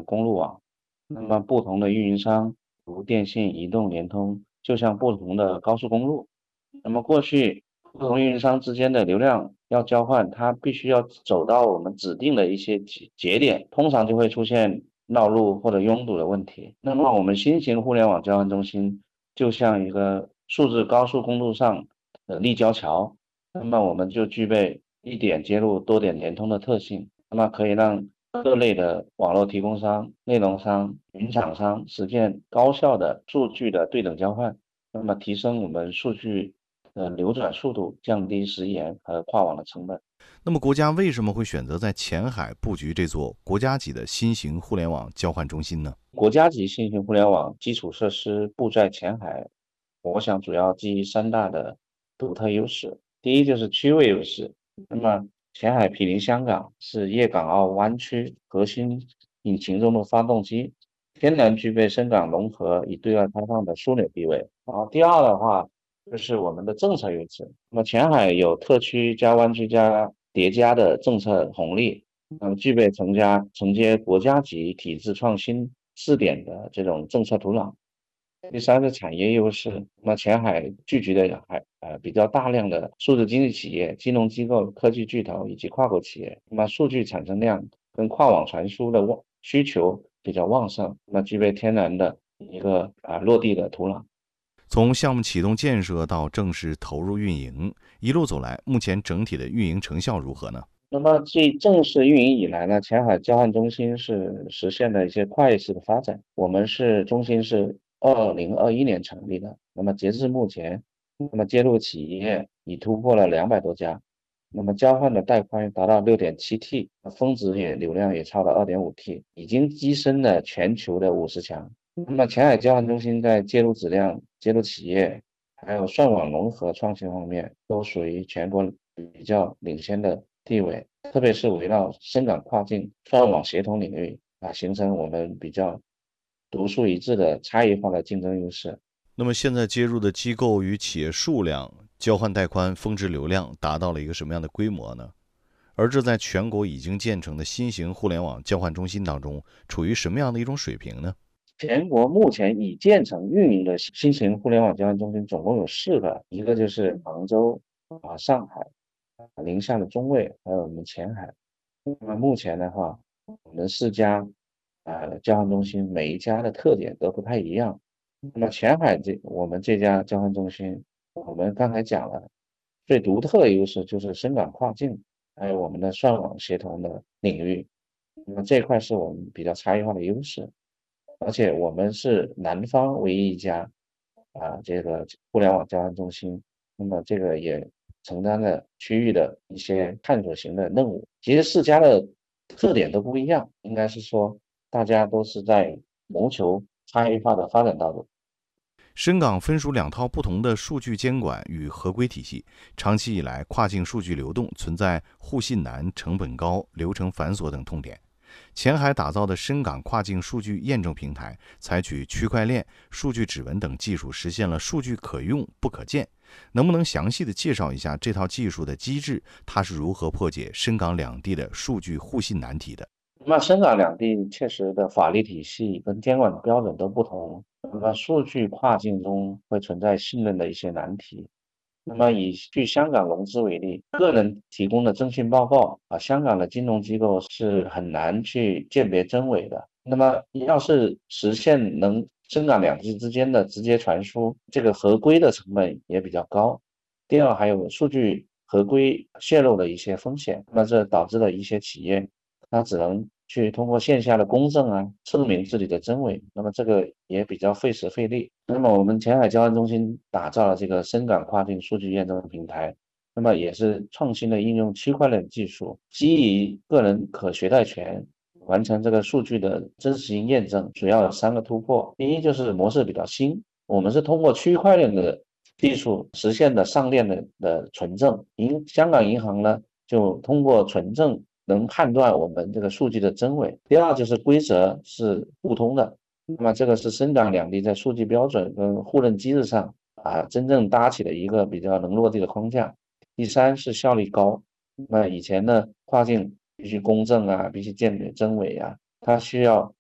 公路网。那么不同的运营商，如电信、移动、联通，就像不同的高速公路。那么过去不同运营商之间的流量要交换，它必须要走到我们指定的一些节点，通常就会出现绕路或者拥堵的问题。那么我们新型互联网交换中心就像一个数字高速公路上的立交桥，那么我们就具备一点接入多点联通的特性，那么可以让各类的网络提供商、内容商、云厂商实现高效的数据的对等交换，那么提升我们数据的流转速度，降低时延和跨网的成本。 那么国家为什么会选择在前海布局这座国家级的新型互联网交换中心呢？ 国家级新型互联网基础设施布在前海，我想主要基于三大的独特优势。第一就是区位优势，那么前海毗邻香港，是粤港澳湾区核心引擎中的发动机，天然具备深港融合与对外开放的枢纽地位。然后第二的话就是我们的政策优势，那么前海有特区加湾区加叠加的政策红利，具备承接国家级体制创新试点的这种政策土壤。第三是产业优势，那前海聚集的比较大量的数字经济企业、金融机构、科技巨头以及跨国企业，那么数据产生量跟跨网传输的需求比较旺盛，那具备天然的一个落地的土壤。 从项目启动建设到正式投入运营，一路走来，目前整体的运营成效如何呢？ 那么继正式运营以来呢，前海交换中心是实现了一些跨越式的发展。中心是2021年成立的，那么截至目前，那么接入企业已突破了200多家，那么交换的带宽达到6.7T，峰值流量也超了2.5T，已经跻身了全球的50强。那么前海交换中心在接入质量、接入企业，还有算网融合创新方面，都属于全国比较领先的地位，特别是围绕深港跨境算网协同领域形成我们比较独树一帜的差异化的竞争优势。 那么现在接入的机构与企业数量、交换带宽、峰值流量达到了一个什么样的规模呢？而这在全国已经建成的新型互联网交换中心当中，处于什么样的一种水平呢？ 全国目前已建成运营的新型互联网交换中心总共有4个，一个就是杭州、上海、宁夏的中卫，还有我们前海。那么目前的话，我们4家交换中心每一家的特点都不太一样。那么前海我们这家交换中心，我们刚才讲了，最独特的优势就是深港跨境，还有我们的算网协同的领域。那么这一块是我们比较差异化的优势。而且我们是南方唯一一家这个互联网交换中心，那么这个也承担了区域的一些探索型的任务。其实4家的特点都不一样，应该是说大家都是在谋求差异化的发展道路。 深港分属2套不同的数据监管与合规体系，长期以来跨境数据流动存在互信难、成本高、流程繁琐等痛点。前海打造的深港跨境数据验证平台，采取区块链、数据指纹等技术，实现了数据可用不可见。能不能详细的介绍一下这套技术的机制，它是如何破解深港两地的数据互信难题的？ 那么深港两地确实的法律体系跟监管的标准都不同，那么数据跨境中会存在信任的一些难题。那么以据香港融资为例，个人提供的征信报告香港的金融机构是很难去鉴别真伪的。那么要是实现能深港两地之间的直接传输，这个合规的成本也比较高。第二，还有数据合规泄露的一些风险，那么这导致了一些企业它只能去通过线下的公证证明自己的真伪，那么这个也比较费时费力。那么我们前海交换中心打造了这个深港跨境数据验证平台，那么也是创新的应用区块链技术，基于个人可携带权，完成这个数据的真实性验证。主要有3个突破，第一就是模式比较新，我们是通过区块链的技术实现的上链的存证。香港银行呢，就通过存证能判断我们这个数据的真伪。第二就是规则是互通的，那么这个是深港两地在数据标准跟互认机制上真正搭起了一个比较能落地的框架。第三是效率高，那以前呢跨境必须公证必须鉴别真伪它需要